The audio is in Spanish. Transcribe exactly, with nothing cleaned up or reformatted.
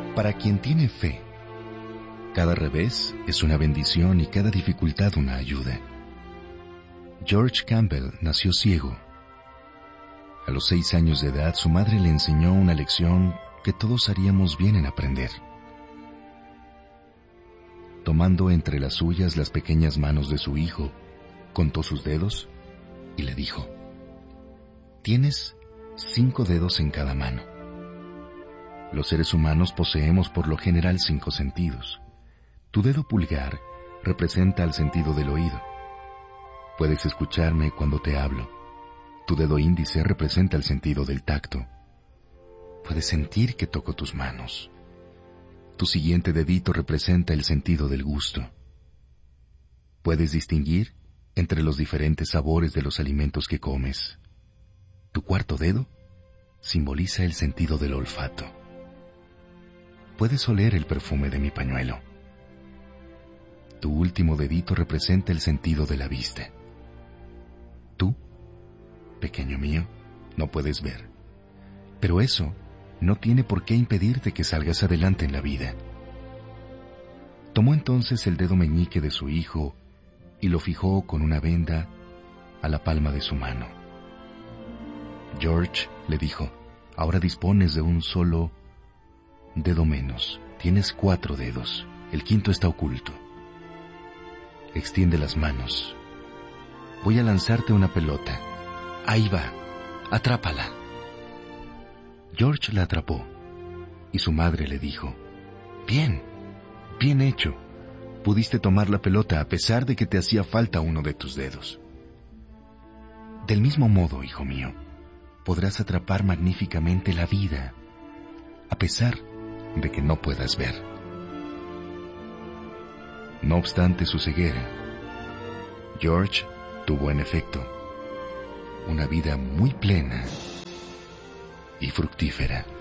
Para quien tiene fe, cada revés es una bendición y cada dificultad una ayuda. George Campbell nació ciego. A los seis años de edad, su madre le enseñó una lección que todos haríamos bien en aprender. Tomando entre las suyas las pequeñas manos de su hijo, contó sus dedos y le dijo: «Tienes cinco dedos en cada mano». Los seres humanos poseemos por lo general cinco sentidos. Tu dedo pulgar representa el sentido del oído. Puedes escucharme cuando te hablo. Tu dedo índice representa el sentido del tacto. Puedes sentir que toco tus manos. Tu siguiente dedito representa el sentido del gusto. Puedes distinguir entre los diferentes sabores de los alimentos que comes. Tu cuarto dedo simboliza el sentido del olfato. Puedes oler el perfume de mi pañuelo. Tu último dedito representa el sentido de la vista. Tú, pequeño mío, no puedes ver, pero eso no tiene por qué impedirte que salgas adelante en la vida. Tomó entonces el dedo meñique de su hijo y lo fijó con una venda a la palma de su mano. George le dijo: «Ahora dispones de un solo dedo menos. Tienes cuatro dedos. El quinto está oculto. Extiende las manos. Voy a lanzarte una pelota. Ahí va. Atrápala». George la atrapó y su madre le dijo: «Bien, bien hecho. Pudiste tomar la pelota a pesar de que te hacía falta uno de tus dedos. Del mismo modo, hijo mío, podrás atrapar magníficamente la vida, a pesar de que no puedas ver». No obstante su ceguera, George tuvo en efecto una vida muy plena y fructífera.